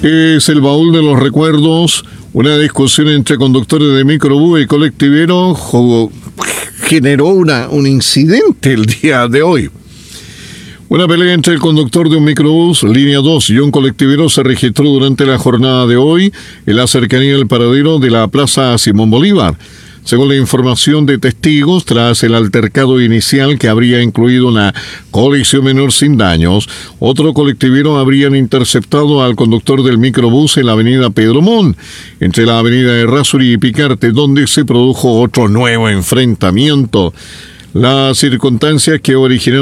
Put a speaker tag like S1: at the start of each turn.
S1: Es el baúl de los recuerdos. Una discusión entre conductores de microbús y colectiveros generó un incidente el día de hoy. Una pelea entre el conductor de un microbús, línea 2, y un colectivero se registró durante la jornada de hoy en la cercanía del paradero de la Plaza Simón Bolívar. Según la información de testigos, tras el altercado inicial que habría incluido una colisión menor sin daños, otro colectivero habrían interceptado al conductor del microbús en la avenida Pedro Montt, entre la avenida Errázuriz y Picarte, donde se produjo otro nuevo enfrentamiento. Las circunstancias que originaron